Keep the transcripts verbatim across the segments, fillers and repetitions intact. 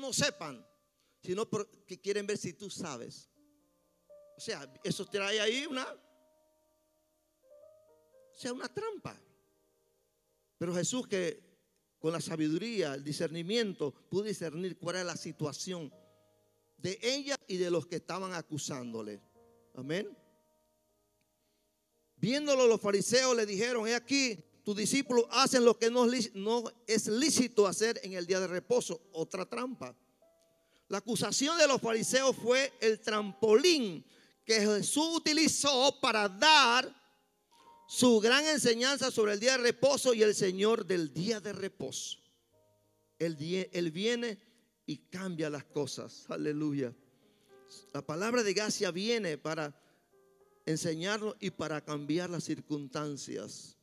no sepan, sino porque quieren ver si tú sabes. O sea, eso trae ahí una, o sea, una trampa. Pero Jesús, que con la sabiduría, el discernimiento, pudo discernir cuál era la situación de ella y de los que estaban acusándole. Amén. Viéndolo, los fariseos le dijeron: he aquí, tus discípulos hacen lo que no es lícito hacer en el día de reposo. Otra trampa. La acusación de los fariseos fue el trampolín que Jesús utilizó para dar su gran enseñanza sobre el día de reposo y el Señor del día de reposo. Él, él viene y cambia las cosas. Aleluya. La palabra de gracia viene para enseñarnos y para cambiar las circunstancias.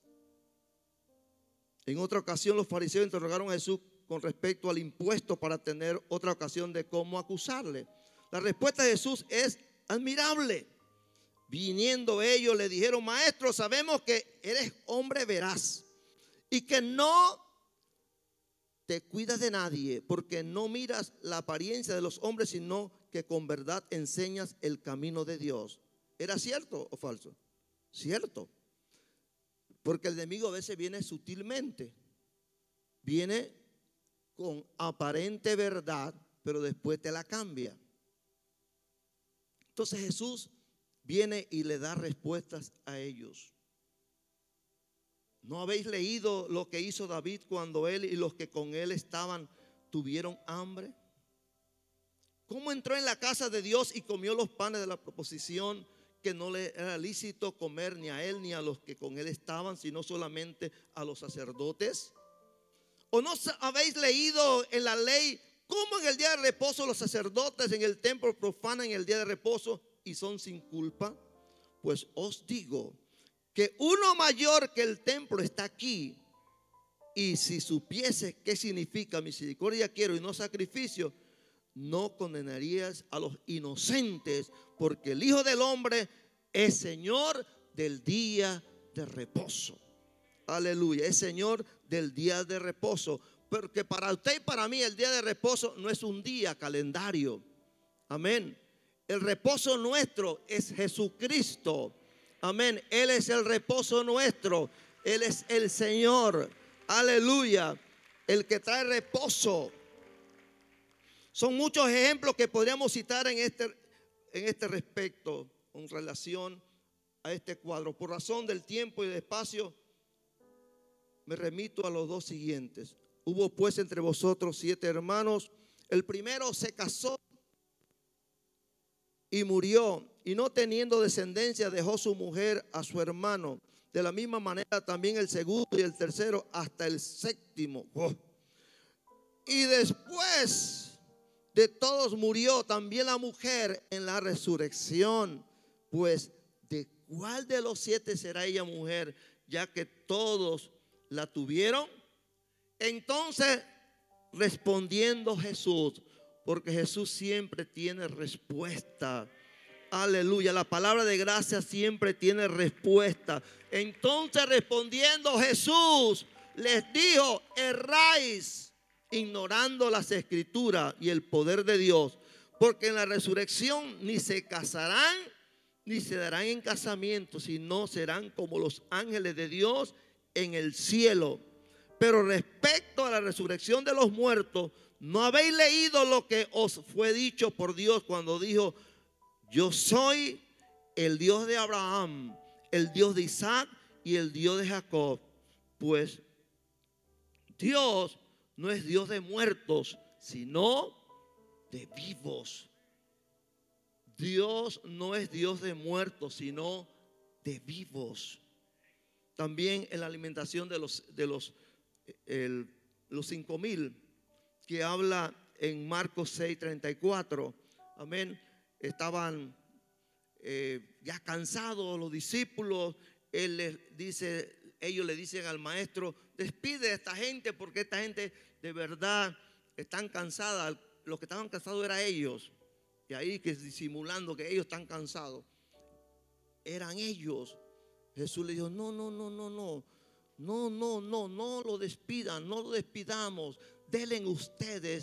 En otra ocasión los fariseos interrogaron a Jesús con respecto al impuesto para tener otra ocasión de cómo acusarle. La respuesta de Jesús es admirable. Viniendo ellos le dijeron: maestro, sabemos que eres hombre veraz y que no te cuidas de nadie, porque no miras la apariencia de los hombres, sino que con verdad enseñas el camino de Dios. ¿Era cierto o falso? Cierto. Porque el enemigo a veces viene sutilmente, viene con aparente verdad, pero después te la cambia. Entonces Jesús viene y le da respuestas a ellos. ¿No habéis leído lo que hizo David cuando él y los que con él estaban tuvieron hambre? ¿Cómo entró en la casa de Dios y comió los panes de la proposición, que no le era lícito comer ni a él ni a los que con él estaban, sino solamente a los sacerdotes? ¿O no habéis leído en la ley cómo en el día de reposo los sacerdotes en el templo profanan en el día de reposo y son sin culpa? Pues os digo que uno mayor que el templo está aquí. Y si supiese qué significa misericordia quiero y no sacrificio, no condenarías a los inocentes, porque el Hijo del Hombre es Señor del día de reposo. Aleluya, es Señor del día de reposo. Porque para usted y para mí el día de reposo no es un día calendario. Amén. El reposo nuestro es Jesucristo. Amén. Él es el reposo nuestro. Él es el Señor. Aleluya. El que trae reposo. Son muchos ejemplos que podríamos citar en este, en este respecto, en relación a este cuadro. Por razón del tiempo y del espacio, me remito a los dos siguientes. Hubo pues entre vosotros siete hermanos. El primero se casó y murió, y no teniendo descendencia dejó su mujer a su hermano. De la misma manera también el segundo y el tercero hasta el séptimo. Oh. Y después de todos murió también la mujer en la resurrección. Pues ¿de cuál de los siete será ella mujer, ya que todos la tuvieron? Entonces respondiendo Jesús, porque Jesús siempre tiene respuesta. Aleluya, la palabra de gracia siempre tiene respuesta. Entonces respondiendo Jesús les dijo: erráis, ignorando las escrituras y el poder de Dios, porque en la resurrección ni se casarán ni se darán en casamiento, sino serán como los ángeles de Dios en el cielo. Pero respecto a la resurrección de los muertos, ¿no habéis leído lo que os fue dicho por Dios cuando dijo: yo soy el Dios de Abraham, el Dios de Isaac y el Dios de Jacob? Pues Dios no es Dios de muertos, sino de vivos. Dios no es Dios de muertos, sino de vivos. También en la alimentación de los, de los, el, los cinco mil, que habla en Marcos seis treinta y cuatro. Amén. Estaban eh, ya cansados los discípulos. Él les dice, ellos le dicen al maestro: despide a esta gente, porque esta gente de verdad están cansada. Los que estaban cansados eran ellos. Y ahí que disimulando que ellos están cansados, eran ellos. Jesús le dijo: no, no, no, no, no. No, no, no, no lo despidan, no lo despidamos. Denle ustedes